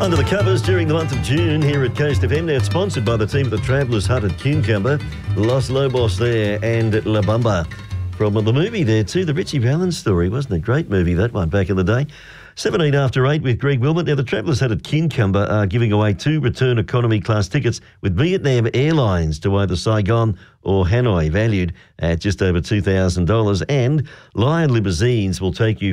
Under the covers during the month of June here at Coast FM. Now it's sponsored by the team at the Travellers Hut at Cucumber, Los Lobos there and La Bamba. From the movie there too, the Richie Valens story, wasn't it? Great movie, that one, back in the day. 17 after 8 with Greg Wilmot. Now the Travellers Hut at Cucumber are giving away 2 return economy class tickets with Vietnam Airlines to either Saigon or Hanoi, valued at just over $2,000. And Lion Limousines will take you